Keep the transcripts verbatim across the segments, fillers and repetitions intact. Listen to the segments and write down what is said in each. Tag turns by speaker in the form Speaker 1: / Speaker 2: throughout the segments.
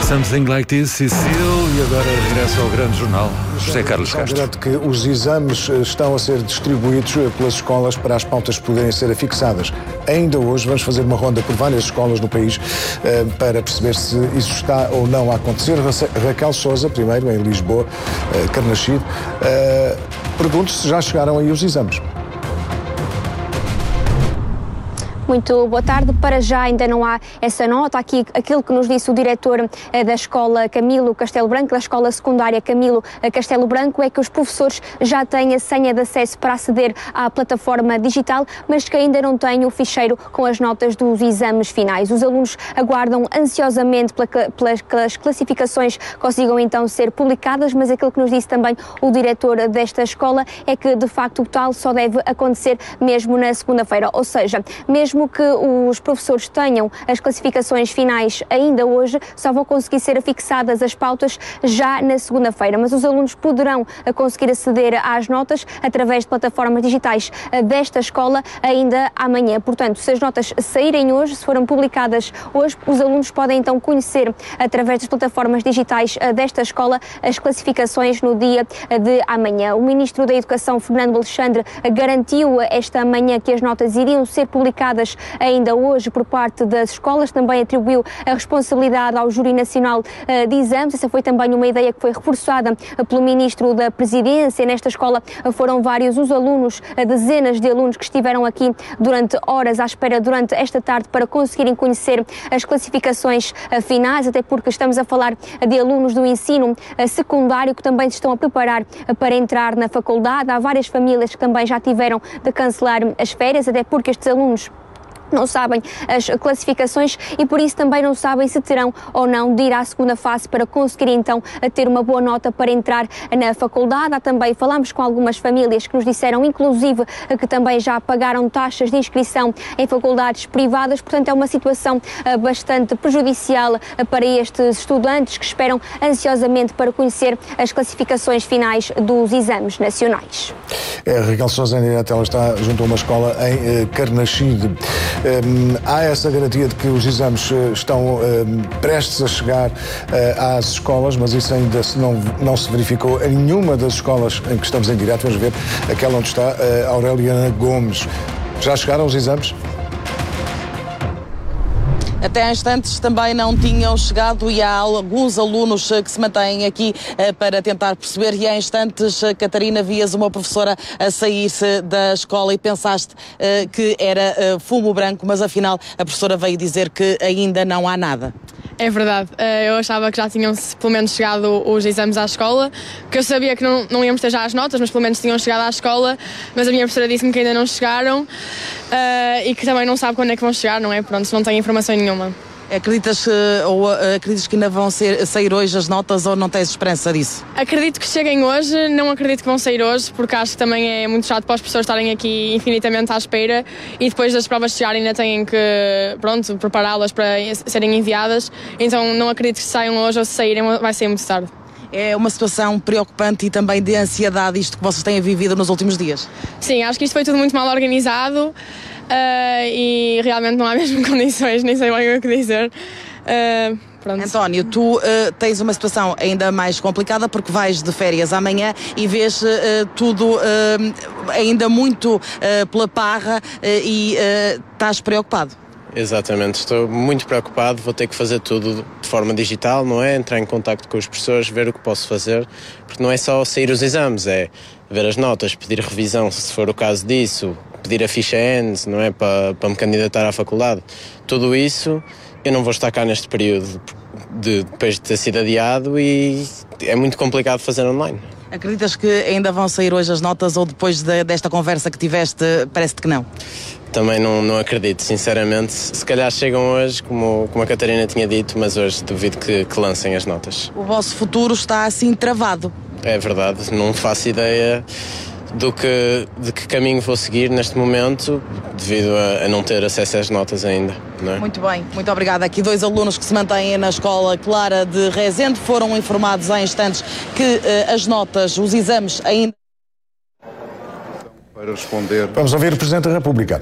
Speaker 1: Something Like This, Cecil, e agora regresso ao grande jornal, José Carlos Castro.
Speaker 2: Considero que os exames estão a ser distribuídos pelas escolas para as pautas poderem ser afixadas. Ainda hoje vamos fazer uma ronda por várias escolas no país uh, para perceber se isso está ou não a acontecer. Raquel Sousa, primeiro, em Lisboa, uh, Carnaxide, uh, pergunto se já chegaram aí os exames.
Speaker 3: Muito boa tarde. Para já ainda não há essa nota. Aqui aquilo que nos disse o diretor eh, da escola Camilo Castelo Branco, da escola secundária Camilo Castelo Branco, é que os professores já têm a senha de acesso para aceder à plataforma digital, mas que ainda não têm o ficheiro com as notas dos exames finais. Os alunos aguardam ansiosamente pela, pelas classificações consigam então ser publicadas, mas aquilo que nos disse também o diretor desta escola é que de facto o tal só deve acontecer mesmo na segunda-feira, ou seja, mesmo Mesmo que os professores tenham as classificações finais ainda hoje, só vão conseguir ser afixadas as pautas já na segunda-feira, mas os alunos poderão conseguir aceder às notas através de plataformas digitais desta escola ainda amanhã. Portanto, se as notas saírem hoje, se forem publicadas hoje, os alunos podem então conhecer através das plataformas digitais desta escola as classificações no dia de amanhã. O Ministro da Educação, Fernando Alexandre, garantiu esta manhã que as notas iriam ser publicadas ainda hoje por parte das escolas, também atribuiu a responsabilidade ao Júri Nacional de Exames. Essa foi também uma ideia que foi reforçada pelo Ministro da Presidência. Nesta escola foram vários os alunos, dezenas de alunos que estiveram aqui durante horas à espera durante esta tarde para conseguirem conhecer as classificações finais, até porque estamos a falar de alunos do ensino secundário que também se estão a preparar para entrar na faculdade. Há várias famílias que também já tiveram de cancelar as férias, até porque estes alunos não sabem as classificações e por isso também não sabem se terão ou não de ir à segunda fase para conseguir então ter uma boa nota para entrar na faculdade. Há também, falámos com algumas famílias que nos disseram inclusive que também já pagaram taxas de inscrição em faculdades privadas, portanto é uma situação bastante prejudicial para estes estudantes que esperam ansiosamente para conhecer as classificações finais dos exames nacionais.
Speaker 2: É, Raquel Sousa, em direto, ela está junto a uma escola em uh, Carnaxide. Um, há essa garantia de que os exames uh, estão um, prestes a chegar uh, às escolas, mas isso ainda se não, não se verificou em nenhuma das escolas em que estamos em direto. Vamos ver aquela onde está uh, Aureliana Gomes. Já chegaram os exames?
Speaker 4: Até há instantes também não tinham chegado e há alguns alunos que se mantêm aqui para tentar perceber. E há instantes, Catarina, vias uma professora a sair-se da escola e pensaste que era fumo branco, mas afinal a professora veio dizer que ainda não há nada.
Speaker 5: É verdade, eu achava que já tinham pelo menos chegado os exames à escola, que eu sabia que não, não íamos ter já as notas, mas pelo menos tinham chegado à escola, mas a minha professora disse-me que ainda não chegaram uh, e que também não sabe quando é que vão chegar, não é? Pronto, não tenho informação nenhuma.
Speaker 4: Acreditas, ou, acreditas que ainda vão ser, sair hoje as notas ou não tens esperança disso?
Speaker 5: Acredito que cheguem hoje, não acredito que vão sair hoje, porque acho que também é muito chato para as pessoas estarem aqui infinitamente à espera e depois das provas chegarem ainda têm que, pronto, prepará-las para serem enviadas, então não acredito que saiam hoje ou se saírem vai ser muito tarde.
Speaker 4: É uma situação preocupante e também de ansiedade isto que vocês têm vivido nos últimos dias?
Speaker 5: Sim, acho que isto foi tudo muito mal organizado. Uh, e realmente não há mesmo condições, nem sei bem o que dizer. Uh, pronto.
Speaker 4: António, tu uh, tens uma situação ainda mais complicada porque vais de férias amanhã e vês uh, tudo uh, ainda muito uh, pela parra uh, e uh, estás preocupado.
Speaker 6: Exatamente, estou muito preocupado, vou ter que fazer tudo de forma digital, não é? Entrar em contacto com os professores, ver o que posso fazer, porque não é só sair os exames, é ver as notas, pedir revisão se for o caso disso, pedir a ficha E N S, não é? Para, para me candidatar à faculdade. Tudo isso eu não vou estar cá neste período de, depois de ter sido adiado e é muito complicado fazer online.
Speaker 4: Acreditas que ainda vão sair hoje as notas ou depois de, desta conversa que tiveste, parece-te que não?
Speaker 6: Também não, não acredito, sinceramente. Se calhar chegam hoje, como, como a Catarina tinha dito, mas hoje duvido que, que lancem as notas.
Speaker 4: O vosso futuro está assim travado.
Speaker 6: É verdade, não faço ideia do que, de que caminho vou seguir neste momento, devido a, a não ter acesso às notas ainda. Não é?
Speaker 4: Muito bem, muito obrigada. Aqui dois alunos que se mantêm na Escola Clara de Rezende foram informados há instantes que uh, as notas, os exames ainda...
Speaker 2: Para responder... Vamos ouvir o Presidente da República.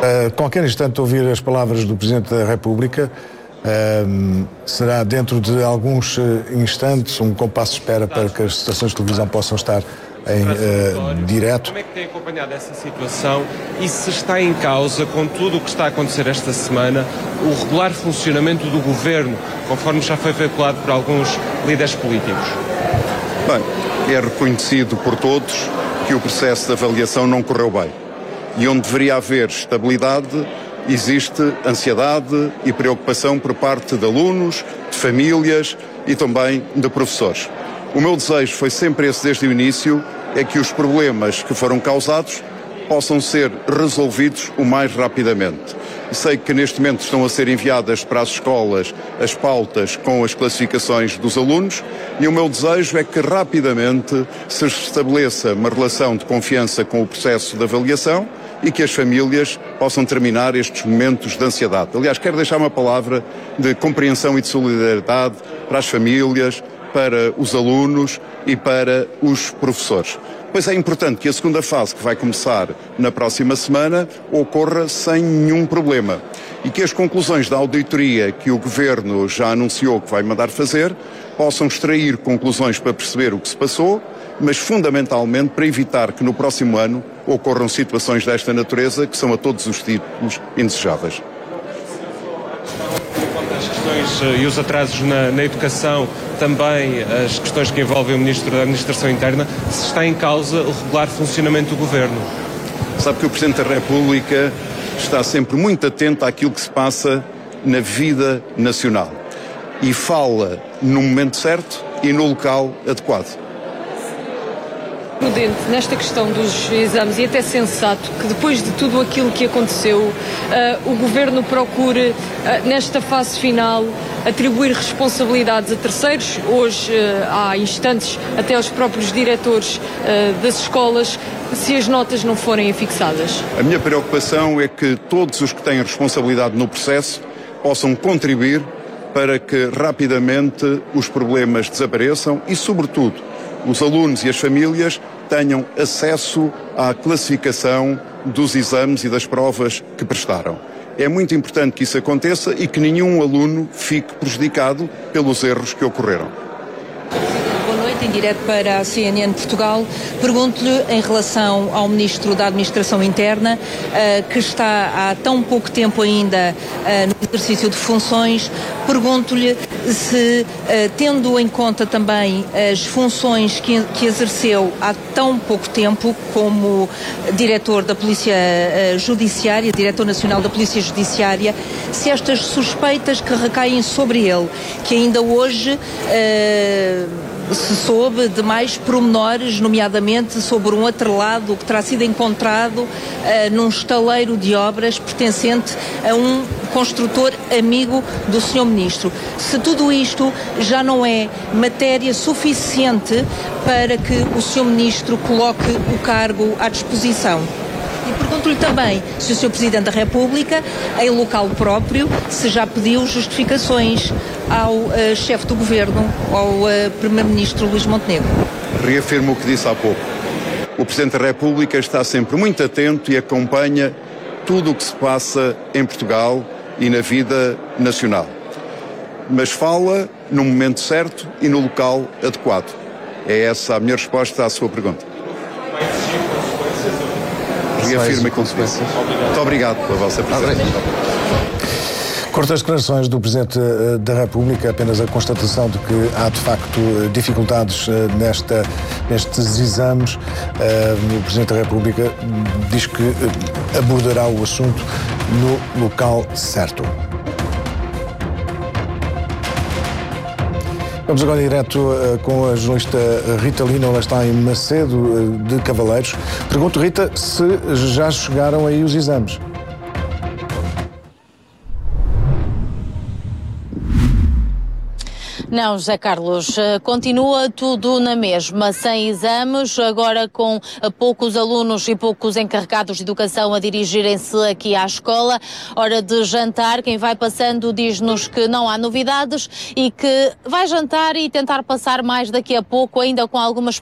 Speaker 2: Uh, qualquer instante ouvir as palavras do Presidente da República. Uh, será dentro de alguns uh, instantes um compasso de espera para que as estações de televisão possam estar em uh, direto.
Speaker 7: Como é que tem acompanhado essa situação e se está em causa, com tudo o que está a acontecer esta semana, o regular funcionamento do Governo, conforme já foi veiculado por alguns líderes políticos?
Speaker 8: Bem, é reconhecido por todos que o processo de avaliação não correu bem. E onde deveria haver estabilidade, existe ansiedade e preocupação por parte de alunos, de famílias e também de professores. O meu desejo foi sempre esse desde o início, é que os problemas que foram causados possam ser resolvidos o mais rapidamente. Sei que neste momento estão a ser enviadas para as escolas as pautas com as classificações dos alunos e o meu desejo é que rapidamente se estabeleça uma relação de confiança com o processo de avaliação e que as famílias possam terminar estes momentos de ansiedade. Aliás, quero deixar uma palavra de compreensão e de solidariedade para as famílias, para os alunos e para os professores. Pois é importante que a segunda fase, que vai começar na próxima semana, ocorra sem nenhum problema e que as conclusões da auditoria que o Governo já anunciou que vai mandar fazer possam extrair conclusões para perceber o que se passou, mas fundamentalmente para evitar que no próximo ano ocorram situações desta natureza que são a todos os títulos indesejáveis.
Speaker 7: As questões e os atrasos na, na educação, também as questões que envolvem o Ministro da Administração Interna, se está em causa o regular funcionamento do Governo?
Speaker 8: Sabe que o Presidente da República está sempre muito atento àquilo que se passa na vida nacional e fala no momento certo e no local adequado.
Speaker 9: Prudente nesta questão dos exames e até sensato que depois de tudo aquilo que aconteceu uh, o Governo procure uh, nesta fase final atribuir responsabilidades a terceiros. Hoje uh, há instantes até aos próprios diretores uh, das escolas se as notas não forem afixadas.
Speaker 8: A minha preocupação é que todos os que têm responsabilidade no processo possam contribuir para que rapidamente os problemas desapareçam e, sobretudo, os alunos e as famílias tenham acesso à classificação dos exames e das provas que prestaram. É muito importante que isso aconteça e que nenhum aluno fique prejudicado pelos erros que ocorreram.
Speaker 10: Em direto para a C N N Portugal, pergunto-lhe em relação ao Ministro da Administração Interna, uh, que está há tão pouco tempo ainda uh, no exercício de funções, pergunto-lhe se, uh, tendo em conta também as funções que, que exerceu há tão pouco tempo como Diretor da Polícia uh, Judiciária, Diretor Nacional da Polícia Judiciária, se estas suspeitas que recaem sobre ele, que ainda hoje uh, se soube de mais pormenores, nomeadamente sobre um atrelado que terá sido encontrado uh, num estaleiro de obras pertencente a um construtor amigo do senhor Ministro. Se tudo isto já não é matéria suficiente para que o senhor Ministro coloque o cargo à disposição. E pergunto-lhe também se o senhor Presidente da República, em local próprio, se já pediu justificações ao uh, chefe do Governo, ao uh, Primeiro-Ministro Luís Montenegro.
Speaker 8: Reafirmo o que disse há pouco. O Presidente da República está sempre muito atento e acompanha tudo o que se passa em Portugal e na vida nacional. Mas fala no momento certo e no local adequado. É essa a minha resposta à sua pergunta. Reafirma a consequências. Muito obrigado pela vossa presença.
Speaker 2: Cortas declarações do Presidente da República, apenas a constatação de que há de facto dificuldades nesta, nestes exames. O Presidente da República diz que abordará o assunto no local certo. Vamos agora direto uh, com a jornalista Rita Lino, ela está em Macedo uh, de Cavaleiros. Pergunto, Rita, se já chegaram aí os exames.
Speaker 11: Não, José Carlos, continua tudo na mesma, sem exames, agora com poucos alunos e poucos encarregados de educação a dirigirem-se aqui à escola. Hora de jantar, quem vai passando diz-nos que não há novidades e que vai jantar e tentar passar mais daqui a pouco, ainda com algumas